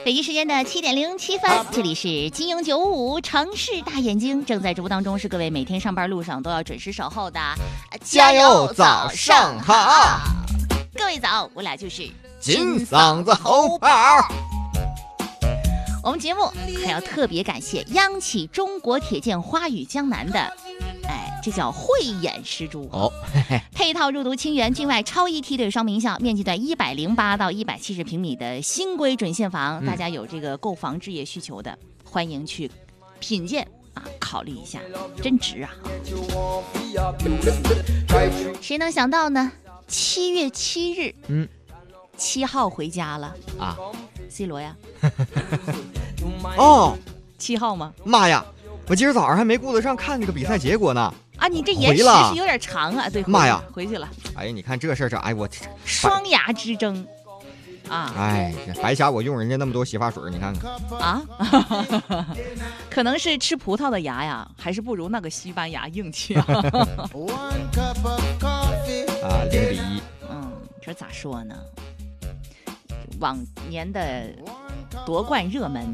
北京时间的7:07，这里是金鹰955城市大眼睛，正在直播当中，是各位每天上班路上都要准时守候的加油早上好。 各位早，我俩就是金嗓子猴宝。 我们节目还要特别感谢央企中国铁建花语江南的这叫慧眼识珠哦， 配套入读清源境外超一梯队双名校，面积在108到170平米的新规准现房，大家有这个购房置业需求的，欢迎去品鉴啊，考虑一下，真值啊！谁能想到呢？7月7日，7号回家了啊 ，C 罗呀， 哦 ，7号吗？ 妈呀！我今儿早上还没顾得上看这个比赛结果呢。 啊，你这延时是有点长啊，对， 妈呀， 回去了。 哎呀，你看这事儿，哎我双牙之争啊！ 哎，白瞎我用人家那么多洗发水，你看看啊，可能是吃葡萄的牙呀，还是不如那个西班牙硬气啊。 啊，0-1。 这咋说呢？往年的夺冠热门，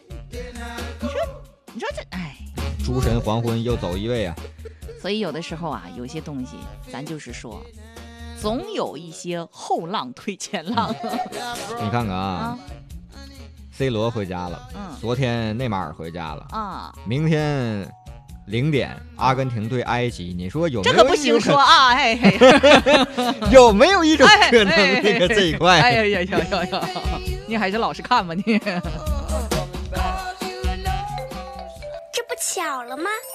你说这哎， 诸神黄昏又走一位啊！ 所以有的时候啊，有些东西咱就是说，总有一些后浪推前浪。 你看看啊，C 罗回家了，昨天内马尔回家了啊， 明天0点阿根廷对埃及，你说有没有这可不行说啊？哎嘿， 有没有一种可能？那个这一块， 哎呀呀呀呀呀！你还是老实看吧你。 这不巧了吗？